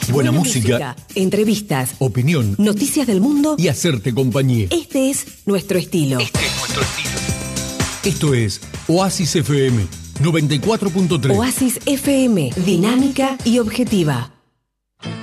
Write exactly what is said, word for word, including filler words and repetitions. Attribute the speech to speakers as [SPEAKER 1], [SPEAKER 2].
[SPEAKER 1] Buena, Buena música, música,
[SPEAKER 2] entrevistas,
[SPEAKER 1] opinión,
[SPEAKER 2] noticias del mundo
[SPEAKER 1] y hacerte compañía.
[SPEAKER 2] Este es nuestro estilo.
[SPEAKER 1] Este es nuestro estilo. Esto es Oasis F M noventa y cuatro punto tres.
[SPEAKER 2] Oasis F M, dinámica y objetiva.